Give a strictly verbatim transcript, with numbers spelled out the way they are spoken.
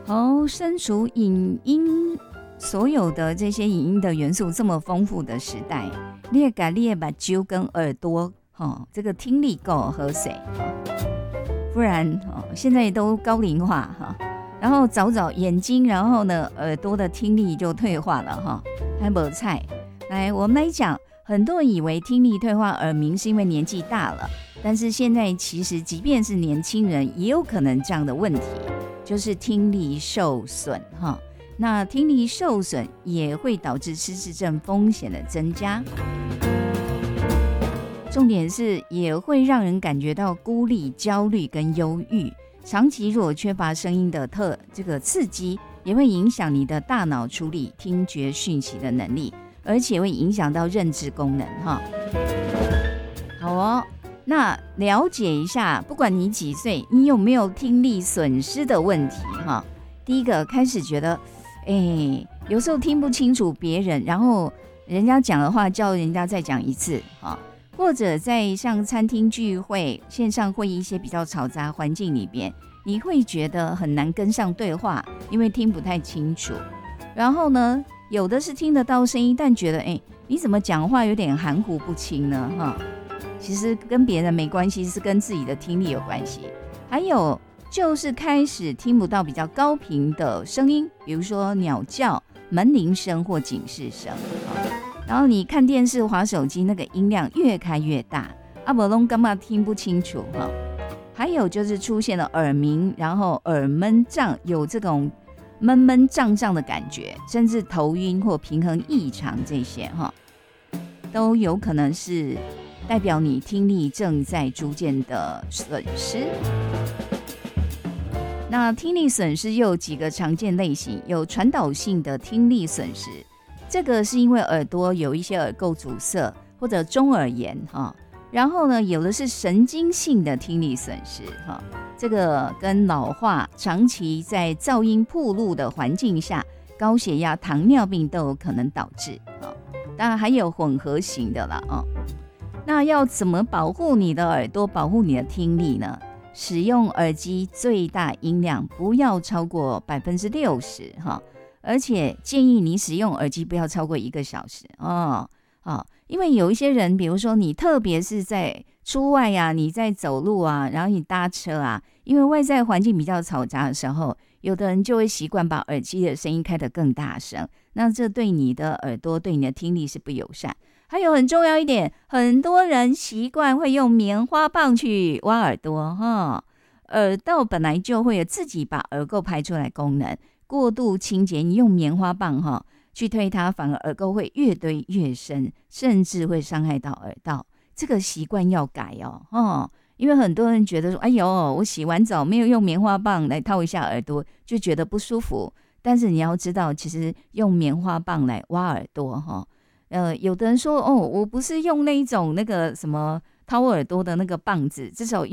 哦，身处影音所有的这些影音的元素这么丰富的时代，你也把你的目睭跟耳朵、哦、这个听力够喝水、哦、不然、哦、现在都高龄化、哦、然后早早眼睛，然后呢耳朵的听力就退化了、哦、还没菜。来，我们来讲，很多人以为听力退化耳鸣是因为年纪大了，但是现在其实即便是年轻人也有可能这样的问题，就是听力受损、哦、那听力受损也会导致失智症风险的增加，重点是也会让人感觉到孤立、焦虑跟忧郁。长期如果缺乏声音的特这个刺激，也会影响你的大脑处理听觉讯息的能力，而且会影响到认知功能哈。好哦，那了解一下，不管你几岁，你有没有听力损失的问题哈？第一个，开始觉得，哎，有时候听不清楚别人，然后人家讲的话叫人家再讲一次哈。或者在像餐厅聚会、线上会议一些比较嘈杂环境里边，你会觉得很难跟上对话，因为听不太清楚。然后呢，有的是听得到声音，但觉得哎，你怎么讲话有点含糊不清呢？哈，其实跟别人没关系，是跟自己的听力有关系。还有就是开始听不到比较高频的声音，比如说鸟叫、门铃声或警示声。然后你看电视、滑手机，那个音量越开越大，啊不然根本听不清楚哈。还有就是出现了耳鸣，然后耳闷胀，有这种闷闷胀胀的感觉，甚至头晕或平衡异常，这些哈都有可能是代表你听力正在逐渐的损失。那听力损失又有几个常见类型，有传导性的听力损失。这个是因为耳朵有一些耳垢阻塞或者中耳炎哈，然后呢，有的是神经性的听力损失哈，这个跟老化、长期在噪音暴露的环境下、高血压、糖尿病都有可能导致哈。当然还有混合型的啦哦。那要怎么保护你的耳朵、保护你的听力呢？使用耳机最大音量不要超过百分之六十哈。而且建议你使用耳机不要超过一个小时哦哦，因为有一些人，比如说你特别是在出外啊，你在走路啊，然后你搭车啊，因为外在环境比较嘈杂的时候，有的人就会习惯把耳机的声音开得更大声，那这对你的耳朵、对你的听力是不友善。还有很重要一点，很多人习惯会用棉花棒去挖耳朵哈，耳道本来就会有自己把耳垢排出来功能。过度清洁，你用棉花棒哈去推它，反而耳垢会越堆越深，甚至会伤害到耳道。这个习惯要改哦，哦，因为很多人觉得说，哎呦，我洗完澡没有用棉花棒来套一下耳朵，就觉得不舒服。但是你要知道，其实用棉花棒来挖耳朵哈，呃，有的人说，哦，我不是用那一种那个什么掏耳朵的那个棒子，至少